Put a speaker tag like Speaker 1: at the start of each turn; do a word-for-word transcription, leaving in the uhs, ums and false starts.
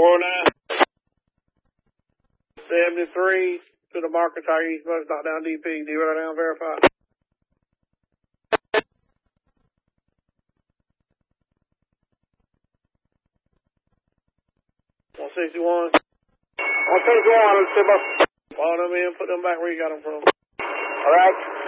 Speaker 1: four oh nine. seventy-three to the marker tire. You're supposed to knock down D P. Do right now, verify. one sixty-one.
Speaker 2: one sixty-one, let's see about.
Speaker 1: Follow them in, put them back where you got them from.
Speaker 2: All right.